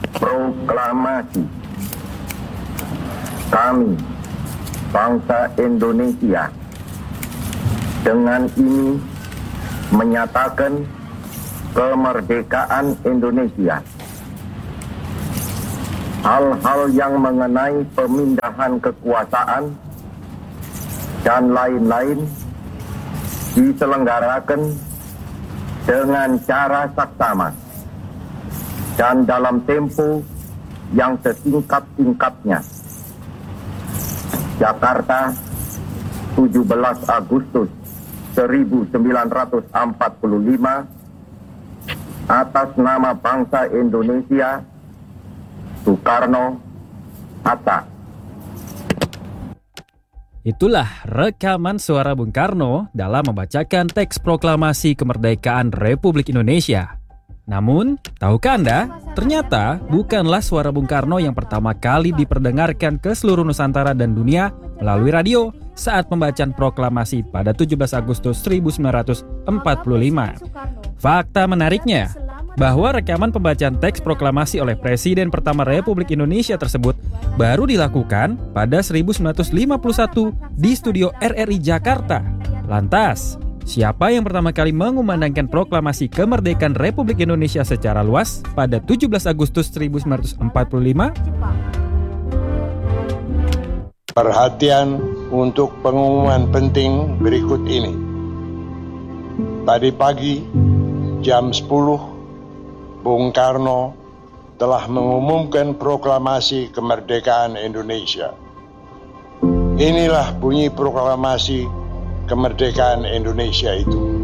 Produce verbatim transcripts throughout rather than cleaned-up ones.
Proklamasi. Kami, bangsa Indonesia, dengan ini menyatakan kemerdekaan Indonesia. Hal-hal yang mengenai pemindahan kekuasaan dan lain-lain diselenggarakan dengan cara saksama dan dalam tempo yang sesingkat-singkatnya. Jakarta, tujuh belas Agustus seribu sembilan ratus empat puluh lima, atas nama bangsa Indonesia, Soekarno-Hatta. Itulah rekaman suara Bung Karno dalam membacakan teks proklamasi kemerdekaan Republik Indonesia. Namun, tahukah Anda, ternyata bukanlah suara Bung Karno yang pertama kali diperdengarkan ke seluruh Nusantara dan dunia melalui radio saat pembacaan proklamasi pada tujuh belas Agustus seribu sembilan ratus empat puluh lima. Fakta menariknya, bahwa rekaman pembacaan teks proklamasi oleh Presiden pertama Republik Indonesia tersebut baru dilakukan pada seribu sembilan ratus lima puluh satu di studio R R I Jakarta. Lantas, siapa yang pertama kali mengumandangkan proklamasi kemerdekaan Republik Indonesia secara luas pada tujuh belas Agustus seribu sembilan ratus empat puluh lima? Perhatian untuk pengumuman penting berikut ini. Tadi pagi jam sepuluh, Bung Karno telah mengumumkan proklamasi kemerdekaan Indonesia. Inilah bunyi proklamasi kemerdekaan Indonesia itu.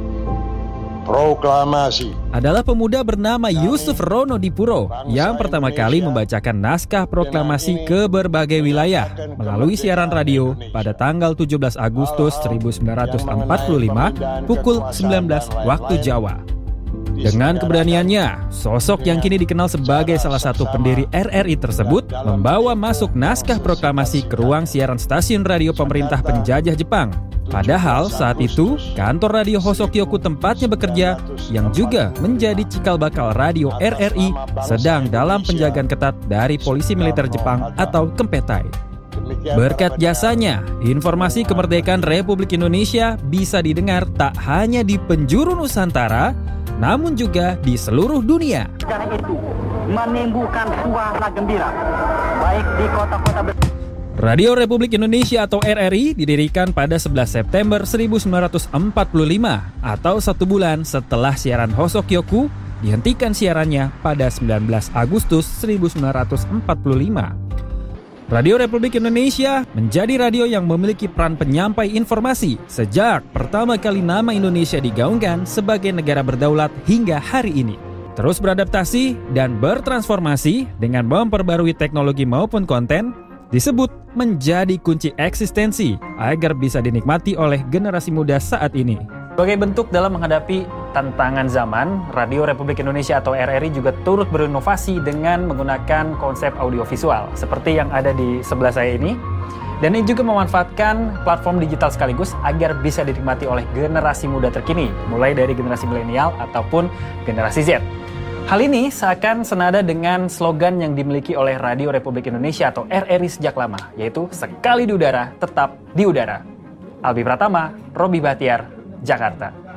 Proklamasi adalah pemuda bernama Yusuf Rono Dipuro yang pertama kali membacakan naskah proklamasi ke berbagai wilayah melalui siaran radio pada tanggal tujuh belas Agustus seribu sembilan ratus empat puluh lima pukul sembilan belas waktu Jawa. Dengan keberaniannya, sosok yang kini dikenal sebagai salah satu pendiri R R I tersebut membawa masuk naskah proklamasi ke ruang siaran stasiun radio pemerintah penjajah Jepang. Padahal saat itu, kantor radio Hosokyoku tempatnya bekerja, yang juga menjadi cikal bakal radio R R I, sedang dalam penjagaan ketat dari polisi militer Jepang atau Kempetai. Berkat jasanya, informasi kemerdekaan Republik Indonesia bisa didengar tak hanya di penjuru Nusantara, namun juga di seluruh dunia. Karena itu menimbulkan suara gembira, baik di kota-kota besar. Radio Republik Indonesia atau R R I didirikan pada sebelas September seribu sembilan ratus empat puluh lima atau satu bulan setelah siaran Hosokyoku dihentikan siarannya pada sembilan belas Agustus seribu sembilan ratus empat puluh lima. Radio Republik Indonesia menjadi radio yang memiliki peran penyampai informasi sejak pertama kali nama Indonesia digaungkan sebagai negara berdaulat hingga hari ini. Terus beradaptasi dan bertransformasi dengan memperbarui teknologi maupun konten disebut menjadi kunci eksistensi agar bisa dinikmati oleh generasi muda saat ini. Sebagai bentuk dalam menghadapi tantangan zaman, Radio Republik Indonesia atau R R I juga turut berinovasi dengan menggunakan konsep audiovisual seperti yang ada di sebelah saya ini. Dan ini juga memanfaatkan platform digital sekaligus agar bisa dinikmati oleh generasi muda terkini, mulai dari generasi milenial ataupun generasi Z. Hal ini seakan senada dengan slogan yang dimiliki oleh Radio Republik Indonesia atau R R I sejak lama, yaitu sekali di udara, tetap di udara. Albi Pratama, Robi Bahtiar, Jakarta.